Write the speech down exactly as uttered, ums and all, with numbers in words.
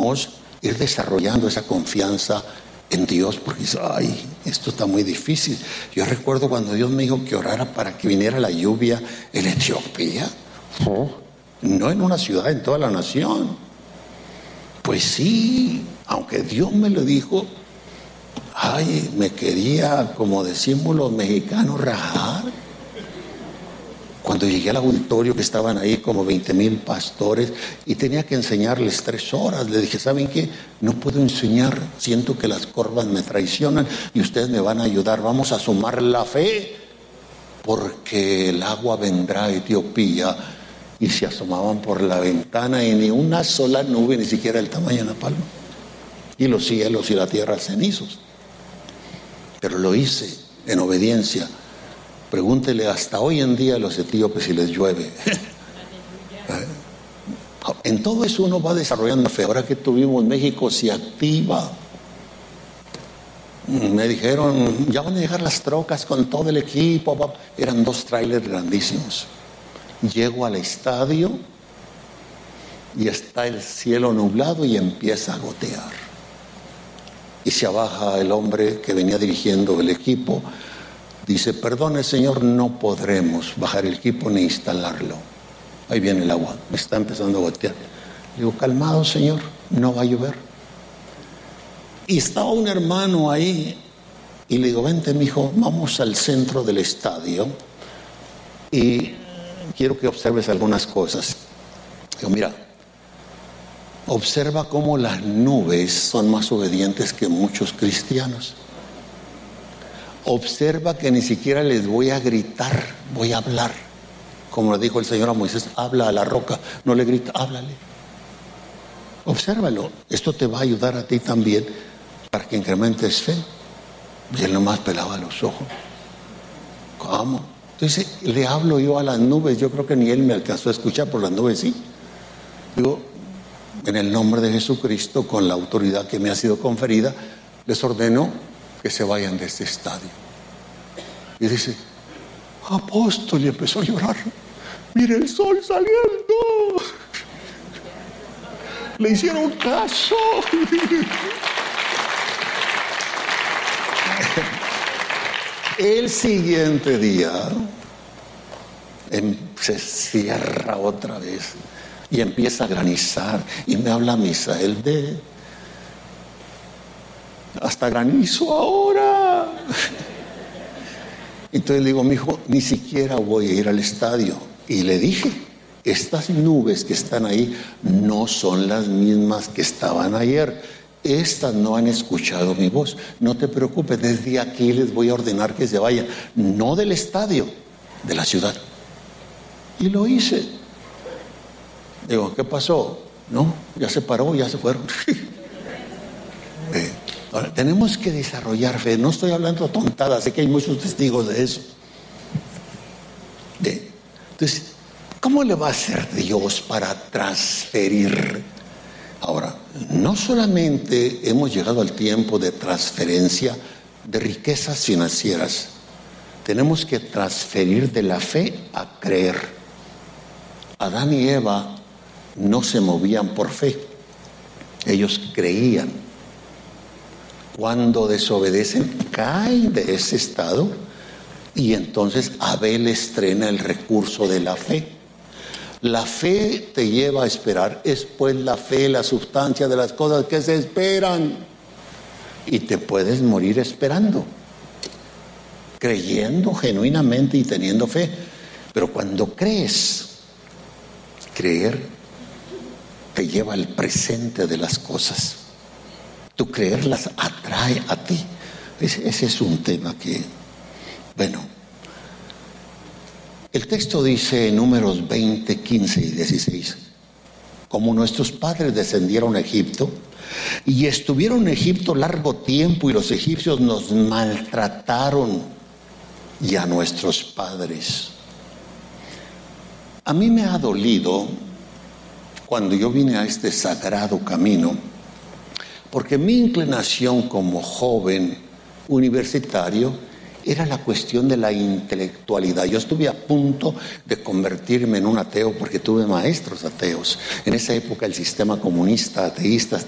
necesitamos ir desarrollando esa confianza en Dios, porque dice, ay, esto está muy difícil. Yo recuerdo cuando Dios me dijo que orara para que viniera la lluvia en Etiopía, oh, no en una ciudad, en toda la nación. Pues sí, aunque Dios me lo dijo, ay, me quería, como decimos los mexicanos, rajar. Cuando llegué al auditorio, que estaban ahí como veinte mil pastores y tenía que enseñarles tres horas, le dije, ¿saben qué? No puedo enseñar, siento que las corvas me traicionan y ustedes me van a ayudar, vamos a sumar la fe, porque el agua vendrá a Etiopía. Y se asomaban por la ventana y ni una sola nube, ni siquiera el tamaño de una palma, y los cielos y la tierra cenizos. Pero lo hice en obediencia. Pregúntele hasta hoy en día a los etíopes si les llueve. En todo eso uno va desarrollando fe. Ahora que tuvimos México se activa. Me dijeron, ya van a llegar las trocas con todo el equipo. Eran dos trailers grandísimos. Llego al estadio y está el cielo nublado y empieza a gotear. Y se baja el hombre que venía dirigiendo el equipo. Dice, perdone señor, no podremos bajar el equipo ni instalarlo. Ahí viene el agua, me está empezando a gotear. Digo, calmado señor, no va a llover. Y estaba un hermano ahí y le digo, vente mijo, vamos al centro del estadio y quiero que observes algunas cosas. Digo, mira, observa cómo las nubes son más obedientes que muchos cristianos. Observa que ni siquiera les voy a gritar, voy a hablar. Como le dijo el Señor a Moisés, habla a la roca, no le grita, háblale. Obsérvalo, esto te va a ayudar a ti también para que incrementes fe. Y él nomás pelaba los ojos. ¿Cómo? Entonces le hablo yo a las nubes, yo creo que ni él me alcanzó a escuchar, por las nubes sí. Digo, en el nombre de Jesucristo, con la autoridad que me ha sido conferida, les ordeno que se vayan de este estadio. Y dice, apóstol, y empezó a llorar. Mire el sol saliendo. Le hicieron caso. El siguiente día se cierra otra vez y empieza a granizar. Y me habla Misael de hasta granizo ahora. Entonces le digo, mi hijo, ni siquiera voy a ir al estadio. Y le dije, estas nubes que están ahí no son las mismas que estaban ayer. Estas no han escuchado mi voz. No te preocupes, desde aquí les voy a ordenar que se vayan. No del estadio, de la ciudad. Y lo hice. Digo, ¿qué pasó? No, ya se paró, ya se fueron. eh, Ahora, tenemos que desarrollar fe. No estoy hablando tontadas, sé que hay muchos testigos de eso. De, entonces, ¿cómo le va a hacer Dios para transferir? Ahora, no solamente hemos llegado al tiempo de transferencia de riquezas financieras, tenemos que transferir de la fe a creer. Adán y Eva no se movían por fe, ellos creían. Cuando desobedecen, caen de ese estado y entonces Abel estrena el recurso de la fe. La fe te lleva a esperar, es pues la fe la sustancia de las cosas que se esperan, y te puedes morir esperando, creyendo genuinamente y teniendo fe. Pero cuando crees, creer te lleva al presente de las cosas. Tu creer las atrae a ti. Ese, ese es un tema que, bueno, el texto dice en Números veinte, quince y dieciséis, como nuestros padres descendieron a Egipto y estuvieron en Egipto largo tiempo y los egipcios nos maltrataron y a nuestros padres. A mí me ha dolido cuando yo vine a este sagrado camino, porque mi inclinación como joven universitario era la cuestión de la intelectualidad. Yo estuve a punto de convertirme en un ateo porque tuve maestros ateos. En esa época el sistema comunista, ateísta,